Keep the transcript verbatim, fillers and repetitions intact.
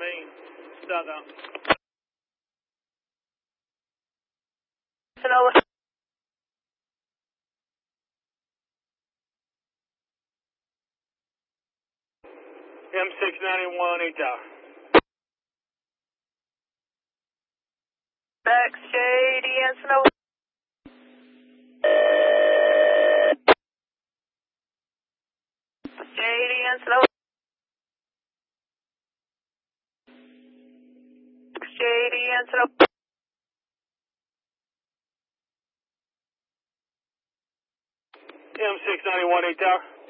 me. Southern. Sonoma. M six ninety-one, eight tower. X J D and Sonoma. J D and Sonoma. J D and Sonoma. M six ninety-one, eight tower.